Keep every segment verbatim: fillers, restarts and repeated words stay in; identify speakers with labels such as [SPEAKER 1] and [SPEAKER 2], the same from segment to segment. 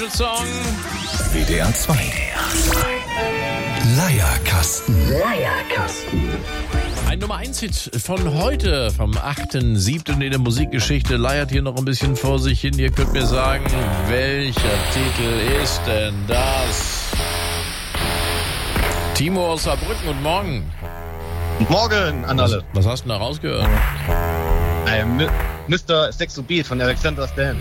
[SPEAKER 1] Favorite Song.
[SPEAKER 2] W D R zwei. Leierkasten.
[SPEAKER 3] Leierkasten.
[SPEAKER 1] Ein Nummer eins Hit von heute, vom achten siebten in der Musikgeschichte, leiert hier noch ein bisschen vor sich hin. Ihr könnt mir sagen, welcher Titel ist denn das? Timo aus Saarbrücken, guten Morgen.
[SPEAKER 4] Guten Morgen an alle.
[SPEAKER 1] Was, was hast du da rausgehört?
[SPEAKER 4] I'm Mister Sexo Beat von Alexander Stan.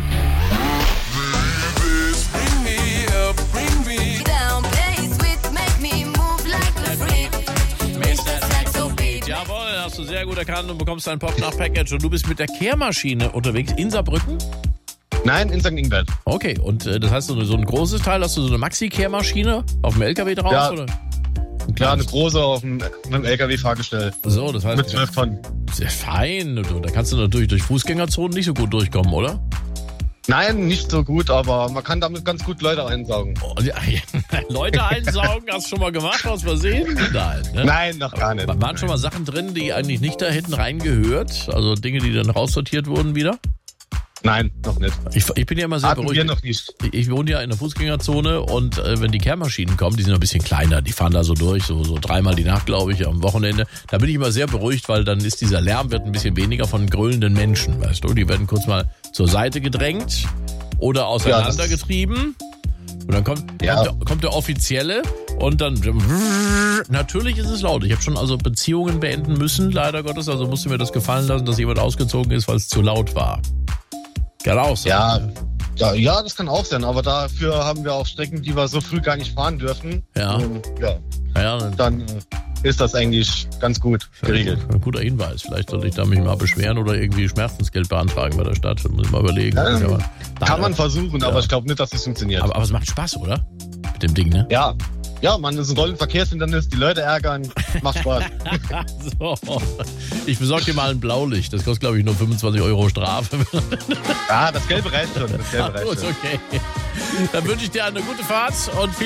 [SPEAKER 1] Jawohl, hast du sehr gut erkannt und bekommst dein Pop-Nach-Package. Und du bist mit der Kehrmaschine unterwegs in Saarbrücken?
[SPEAKER 4] Nein, in Sankt Ingbert.
[SPEAKER 1] Okay, und äh, das heißt, so, so ein großes Teil, hast du so eine Maxi-Kehrmaschine auf dem L K W drauf?
[SPEAKER 4] Ja.
[SPEAKER 1] Oder?
[SPEAKER 4] Ein ja, eine große auf dem, mit dem L K W-Fahrgestell.
[SPEAKER 1] So, das heißt...
[SPEAKER 4] Mit zwölf Tonnen.
[SPEAKER 1] Sehr fein. Du, da kannst du natürlich durch Fußgängerzonen nicht so gut durchkommen, oder?
[SPEAKER 4] Nein, nicht so gut, aber man kann damit ganz gut Leute einsaugen.
[SPEAKER 1] Oh, ja, Leute einsaugen, hast du schon mal gemacht, aus Versehen? Nein, ne?
[SPEAKER 4] Nein, noch gar nicht.
[SPEAKER 1] Waren schon mal Sachen drin, die eigentlich nicht da hätten reingehört? Also Dinge, die dann raussortiert wurden wieder?
[SPEAKER 4] Nein, noch nicht.
[SPEAKER 1] Ich, ich bin ja immer sehr
[SPEAKER 4] Hatten
[SPEAKER 1] beruhigt.
[SPEAKER 4] wir noch nicht.
[SPEAKER 1] Ich, ich wohne ja in der Fußgängerzone und äh, wenn die Kehrmaschinen kommen, die sind ein bisschen kleiner, die fahren da so durch, so, so dreimal die Nacht, glaube ich, am Wochenende. Da bin ich immer sehr beruhigt, weil dann ist dieser Lärm wird ein bisschen weniger von grölenden Menschen, weißt du? Die werden kurz mal zur Seite gedrängt oder auseinandergetrieben. Und dann kommt,
[SPEAKER 4] Ja.
[SPEAKER 1] kommt, der, kommt der Offizielle und dann... Natürlich ist es laut. Ich habe schon also Beziehungen beenden müssen, leider Gottes. Also musste mir das gefallen lassen, dass jemand ausgezogen ist, weil es zu laut war. Kann auch sein.
[SPEAKER 4] Ja, ja, ja, das kann auch sein, aber dafür haben wir auch Strecken, die wir so früh gar nicht fahren dürfen.
[SPEAKER 1] Ja.
[SPEAKER 4] Und, ja,
[SPEAKER 1] Ja, dann,
[SPEAKER 4] dann äh, ist das eigentlich ganz gut geregelt.
[SPEAKER 1] ein guter Hinweis. Vielleicht sollte ich da mich mal beschweren oder irgendwie Schmerzensgeld beantragen bei der Stadt. Das muss ich mal überlegen.
[SPEAKER 4] Ja,
[SPEAKER 1] Ja, aber-
[SPEAKER 4] Kann man versuchen,
[SPEAKER 1] Ja.
[SPEAKER 4] aber ich glaube nicht, dass es funktioniert.
[SPEAKER 1] aber, aber es macht Spaß, oder? Mit dem Ding, ne?
[SPEAKER 4] Ja, ja, man ist ein Rollenverkehrshindernis, die Leute ärgern, macht Spaß.
[SPEAKER 1] So. Ich besorge dir mal ein Blaulicht. Das kostet, glaube ich, nur fünfundzwanzig Euro Strafe.
[SPEAKER 4] Ja, das Gelbe reicht schon. Das Gelbe reicht
[SPEAKER 1] Gut,
[SPEAKER 4] schon.
[SPEAKER 1] okay. Dann wünsche ich dir eine gute Fahrt und viel